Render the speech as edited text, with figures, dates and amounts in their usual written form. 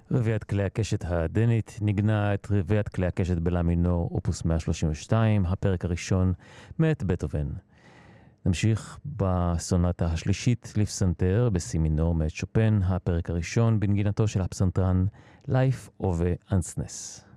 רביעיית כלי הקשת הדנית נגנה את רביעיית כלי הקשת בלה מינור אופוס 132, הפרק הראשון מאת בטהובן. נמשיך בסונטה השלישית לפסנתר בסי מינור מאת שופן, הפרק הראשון בנגינתו של הפסנתרן לייף אובה אנסנס.